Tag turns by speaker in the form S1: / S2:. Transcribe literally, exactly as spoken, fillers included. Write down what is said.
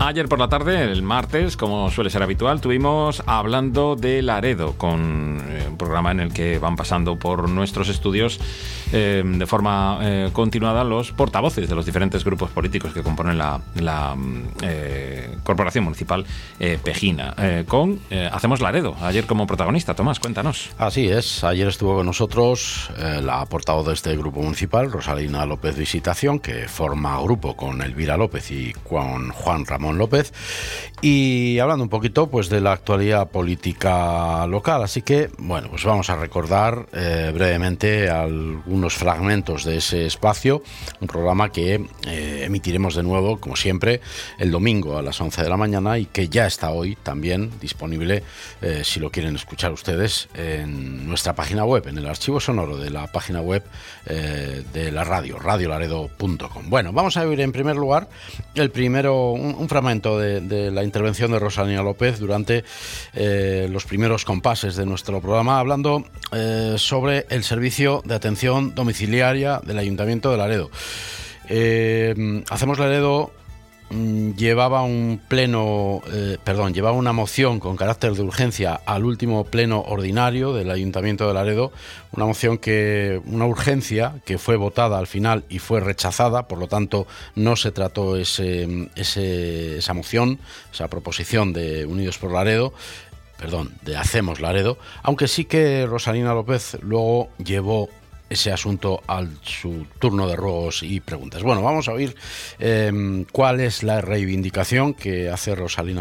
S1: Ayer por la tarde, el martes, como suele ser habitual, tuvimos Hablando de Laredo, con eh, un programa en el que van pasando por nuestros estudios eh, de forma eh, continuada los portavoces de los diferentes grupos políticos que componen la, la eh, Corporación Municipal eh, Pejina, eh, con eh, Hacemos Laredo, ayer como protagonista. Tomás, cuéntanos.
S2: Así es, ayer estuvo con nosotros eh, la portavoz de este grupo municipal, Rosalina López Visitación, que forma grupo con Elvira López y con Juan Ramón López, y hablando un poquito pues de la actualidad política local. Así que, bueno, pues vamos a recordar eh, brevemente algunos fragmentos de ese espacio, un programa que eh, emitiremos de nuevo, como siempre, el domingo a las once de la mañana, y que ya está hoy también disponible, eh, si lo quieren escuchar ustedes, en nuestra página web, en el archivo sonoro de la página web eh, de la radio, radio laredo punto com. Bueno, vamos a ver en primer lugar el primero, un, un fragmento de, de la intervención de Rosalina López durante eh, los primeros compases de nuestro programa, hablando eh, sobre el servicio de atención domiciliaria del Ayuntamiento de Laredo. Eh, Hacemos Laredo llevaba un pleno, eh, perdón, llevaba una moción con carácter de urgencia al último pleno ordinario del Ayuntamiento de Laredo, una moción que, una urgencia que fue votada al final y fue rechazada, por lo tanto no se trató ese, ese, esa moción, esa proposición de Unidos por Laredo, perdón, de Hacemos Laredo, aunque sí que Rosalina López luego llevó ese asunto a su turno de ruegos y preguntas. Bueno, vamos a oír eh, cuál es la reivindicación que hace Rosalina